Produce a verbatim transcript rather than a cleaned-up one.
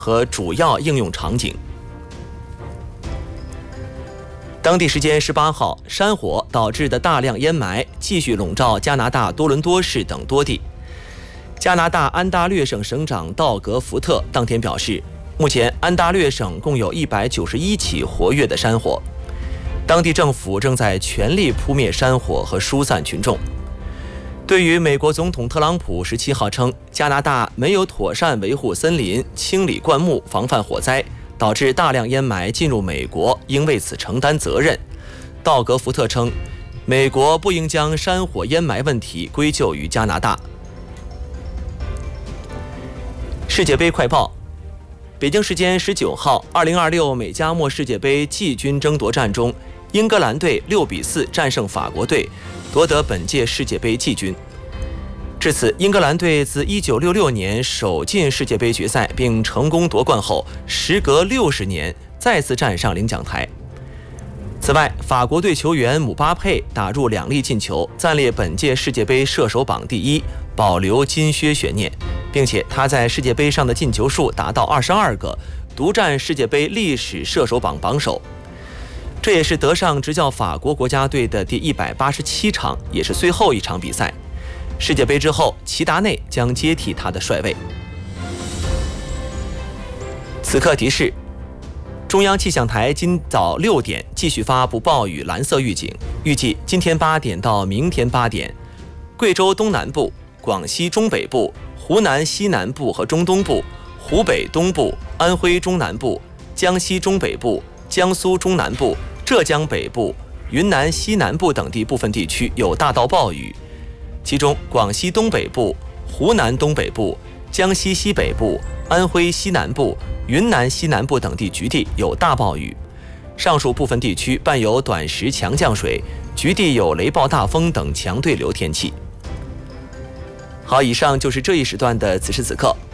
和主要应用场景。当地时间十八号，山火导致的大量烟霾继续笼罩加拿大多伦多市等多地。加拿大安大略省省长道格·福特当天表示，目前安大略省共有一百九十一起活跃的山火，当地政府正在全力扑灭山火和疏散群众。对于美国总统特朗普十七号称加拿大没有妥善维护森林、清理灌木、防范火灾，导致大量烟霾进入美国，应为此承担责任，道格·福特称，美国不应将山火烟霾问题归咎于加拿大。世界杯快报：北京时间十九号，二零二六美加墨世界杯季军争夺战中，英格兰队六比四战胜法国队，夺得本届世界杯季军。至此，英格兰队自一九六六年首进世界杯决赛并成功夺冠后，时隔六十年再次站上领奖台。此外，法国队球员姆巴佩打入两粒进球，暂列本届世界杯射手榜第一，保留金靴悬念，并且他在世界杯上的进球数达到二十二个，独占世界杯历史射手榜榜首。这也是德尚执教法国国家队的第一百八十七场，也是最后一场比赛。世界杯之后，齐达内将接替他的帅位。此刻提示：中央气象台今早六点继续发布暴雨蓝色预警，预计今天八点到明天八点，贵州东南部、广西中北部、湖南西南部和中东部、湖北东部、安徽中南部、江西中北部、江苏中南部、浙江北部、云南西南部等地部分地区有大到暴雨，其中广西东北部、湖南东北部、江西西北部、安徽西南部、云南西南部等地局地有大暴雨，上述部分地区伴有短时强降水，局地有雷暴大风等强对流天气。好，以上就是这一时段的此时此刻。